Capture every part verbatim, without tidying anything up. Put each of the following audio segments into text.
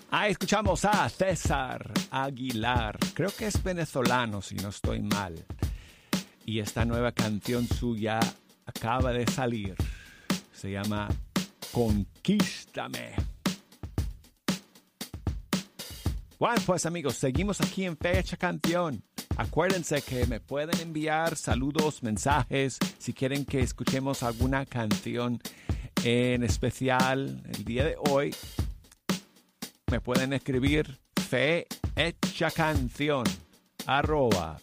Ah, escuchamos a César Aguilar. Creo que es venezolano, si no estoy mal. Y esta nueva canción suya acaba de salir. Se llama Conquístame. Bueno, pues amigos, seguimos aquí en Fecha Canción. Acuérdense que me pueden enviar saludos, mensajes, si quieren que escuchemos alguna canción en especial el día de hoy. Me pueden escribir fehechacanción arroba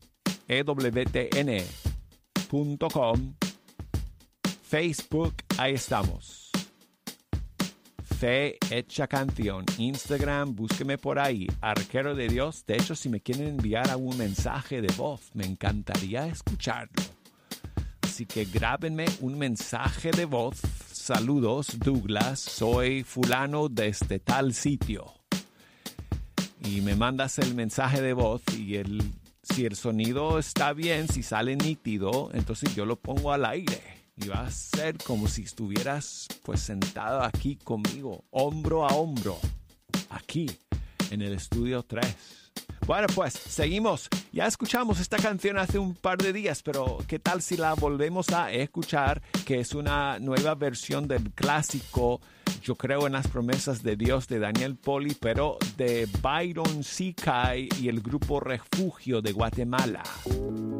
ewtn punto com. Facebook, ahí estamos. Fe Hecha Canción. Instagram, búsqueme por ahí. Arquero de Dios. De hecho, si me quieren enviar algún mensaje de voz, me encantaría escucharlo. Así que grábenme un mensaje de voz. Saludos, Douglas. Soy fulano desde tal sitio. Y me mandas el mensaje de voz y el, si el sonido está bien, si sale nítido, entonces yo lo pongo al aire. Y va a ser como si estuvieras pues sentado aquí conmigo, hombro a hombro, aquí en el estudio tres. Bueno, pues seguimos. Ya escuchamos esta canción hace un par de días, pero ¿qué tal si la volvemos a escuchar? Que es una nueva versión del clásico Yo creo en las promesas de Dios de Daniel Poli, pero de Byron Seakai y el grupo Refugio de Guatemala.